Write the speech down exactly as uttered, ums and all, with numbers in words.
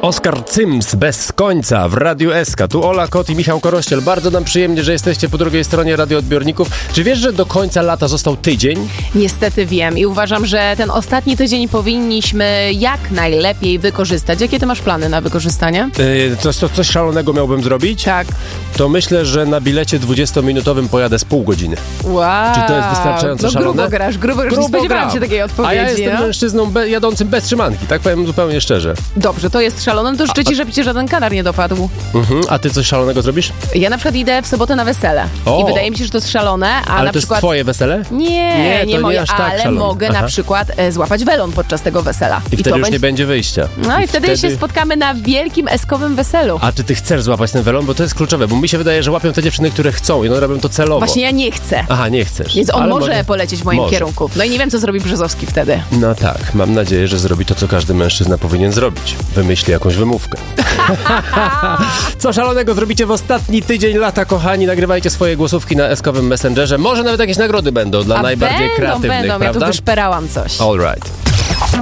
Oskar Cyms bez końca w Radiu S K. Tu Ola Kot i Michał Korościel. Bardzo nam przyjemnie, że jesteście po drugiej stronie radioodbiorników. Czy wiesz, że do końca lata został tydzień? Niestety wiem i uważam, że ten ostatni tydzień powinniśmy jak najlepiej wykorzystać. Jakie ty masz plany na wykorzystanie? Yy, coś, coś, coś szalonego miałbym zrobić? Tak. To myślę, że na bilecie dwudziestominutowym pojadę z pół godziny. Wow. Czy to jest wystarczająco no, szalone? Grubo grasz, grubo grasz. Nie spodziewałam gram. się takiej odpowiedzi. A ja jestem no? mężczyzną be, jadącym bez trzymanki, tak powiem zupełnie szczerze. Dobrze, to jest szalone. No to życzę ci, żeby cię żaden kanar nie dopadł. Mhm. A ty coś szalonego zrobisz? Ja na przykład idę w sobotę na wesele. O. I wydaje mi się, że to jest szalone, a Ale na to przykład... jest twoje wesele? Nie, Nie, nie, to moje, nie aż tak ale szalone. mogę Aha. na przykład e, złapać welon podczas tego wesela. I, I wtedy to już będzie... nie będzie wyjścia. No i, I wtedy, wtedy się spotkamy na wielkim eskowym weselu. A czy ty chcesz złapać ten welon? Bo to jest kluczowe, bo mi się wydaje, że łapią te dziewczyny, które chcą i one robią to celowo. Właśnie ja nie chcę. Aha, nie chcesz. Więc on Ale może polecieć w moim może. kierunku. No i nie wiem, co zrobi Brzozowski wtedy. No tak, mam nadzieję, że zrobi to, co każdy mężczyzna powinien zrobić. Wymyśli jakąś wymówkę. Co szalonego zrobicie w ostatni tydzień lata, kochani? Nagrywajcie swoje głosówki na eskowym Messengerze. Może nawet jakieś nagrody będą dla A najbardziej będą, kreatywnych, będą. prawda? Ja tu wyszperałam coś. All right.